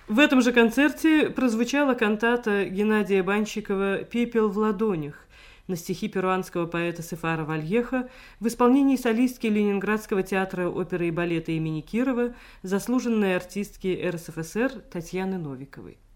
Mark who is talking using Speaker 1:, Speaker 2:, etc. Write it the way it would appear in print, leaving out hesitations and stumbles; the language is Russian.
Speaker 1: В этом же концерте прозвучала кантата Геннадия Банщикова «Пепел в ладонях» на стихи перуанского поэта Сефара Вальеха в исполнении солистки Ленинградского театра оперы и балета имени Кирова, заслуженной артистки РСФСР Татьяны Новиковой.